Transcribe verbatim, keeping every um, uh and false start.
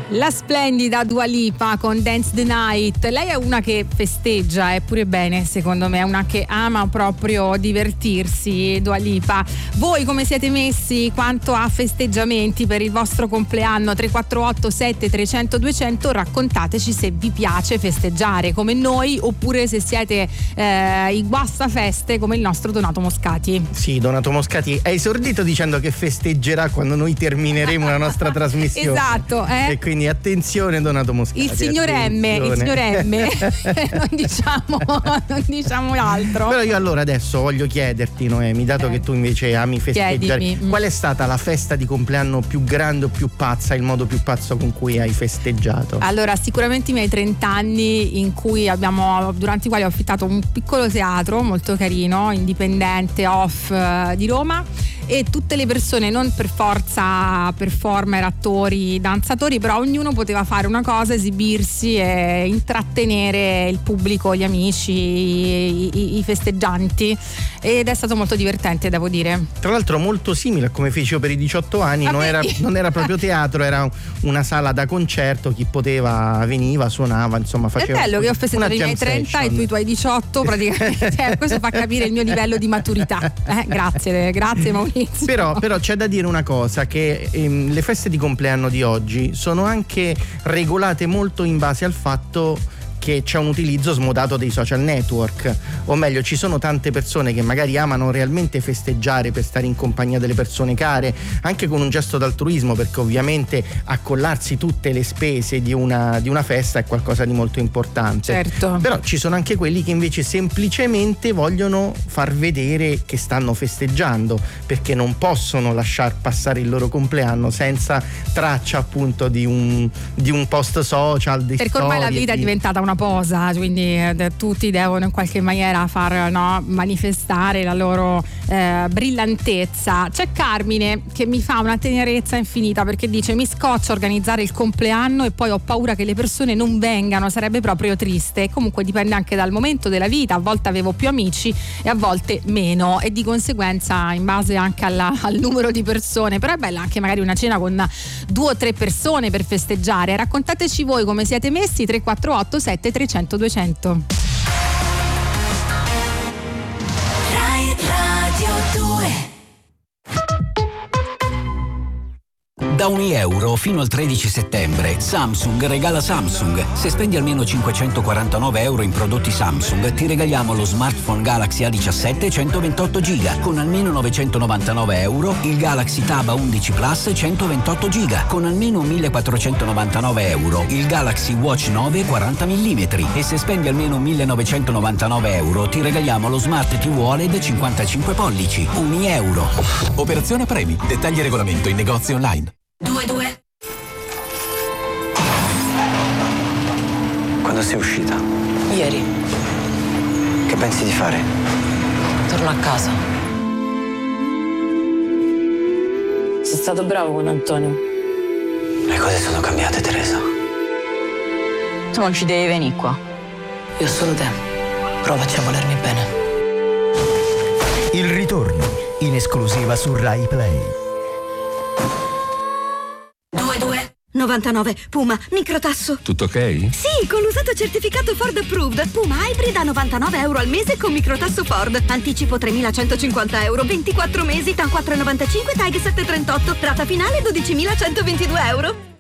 La splendida Dua Lipa con Dance the Night. Lei è una che festeggia, è pure bene secondo me, è una che ama proprio divertirsi, Dua Lipa. Voi come siete messi quanto a festeggiamenti per il vostro compleanno? Tre quattro otto sette trecento duecento, raccontateci se vi piace festeggiare come noi oppure se siete eh, i guastafeste come il nostro Donato Moscati. Sì, Donato Moscati è esordito dicendo che festeggerà quando noi termineremo la nostra trasmissione. Esatto, eh? E quindi attenzione Donato Moscati. Il signor M, il signor M. non diciamo non diciamo altro. Però io allora adesso voglio chiederti, Noemi, dato eh. che tu invece ami festeggiare, Chiedimi. qual è stata la festa di compleanno più grande o più pazza, il modo più pazzo con cui hai festeggiato? Allora, sicuramente i miei trenta anni in cui abbiamo, durante i quali ho affittato un piccolo teatro molto carino, indipendente, off eh, di Roma, e tutte le persone, non per forza performer, attori, danzatori, però ognuno poteva fare una cosa, esibirsi e intrattenere il pubblico, gli amici, i, i, i festeggianti, ed è stato molto divertente, devo dire. Tra l'altro molto simile a come feci io per i diciotto anni, non era, non era proprio teatro, era una sala da concerto, chi poteva veniva, suonava, insomma faceva. È bello che ho festeggiato i miei trenta e tu i tuoi diciotto praticamente. Cioè, questo fa capire il mio livello di maturità. Eh, grazie, grazie Maurizio. Però, però c'è da dire una cosa, che ehm, le feste di compleanno di oggi sono anche regolate molto in base al fatto che c'è un utilizzo smodato dei social network, o meglio ci sono tante persone che magari amano realmente festeggiare per stare in compagnia delle persone care, anche con un gesto d'altruismo, perché ovviamente accollarsi tutte le spese di una, di una festa è qualcosa di molto importante. Certo. Però ci sono anche quelli che invece semplicemente vogliono far vedere che stanno festeggiando, perché non possono lasciar passare il loro compleanno senza traccia appunto di un, di un post social, di perché ormai la vita di... è diventata una posa, quindi eh, tutti devono in qualche maniera far no, manifestare la loro eh, brillantezza. C'è Carmine che mi fa una tenerezza infinita perché dice: mi scoccia organizzare il compleanno e poi ho paura che le persone non vengano, sarebbe proprio triste. Comunque dipende anche dal momento della vita, a volte avevo più amici e a volte meno, e di conseguenza in base anche alla, al numero di persone. Però è bella anche magari una cena con due o tre persone per festeggiare. Raccontateci voi come siete messi. Tre quattro otto sette trecento duecento. Rai Radio due. Da un euro fino al tredici settembre Samsung regala Samsung. Se spendi almeno cinquecentoquarantanove euro in prodotti Samsung ti regaliamo lo smartphone Galaxy A diciassette centoventotto giga. Con almeno novecentonovantanove euro il Galaxy Tab A undici Plus centoventotto giga. Con almeno millequattrocentonovantanove euro il Galaxy Watch nove quaranta millimetri. E se spendi almeno millenovecentonovantanove euro ti regaliamo lo Smart ti vu O L E D cinquantacinque pollici. Un euro. Operazione premi. Dettagli e regolamento in negozi online. Due due. Quando sei uscita? Ieri. Che pensi di fare? Torno a casa. Sei stato bravo con Antonio. Le cose sono cambiate, Teresa. Tu non ci devi venire qua. Io ho solo te. Provaci a volermi bene. Il ritorno in esclusiva su Rai Play. novantanove Puma, microtasso. Tutto ok? Sì, con l'usato certificato Ford Approved. Puma Hybrid a novantanove euro al mese con microtasso Ford. Anticipo tremilacentocinquanta euro, ventiquattro mesi, T A N quattro virgola novantacinque, T A G sette virgola trentotto. Rata finale dodicimilacentoventidue euro.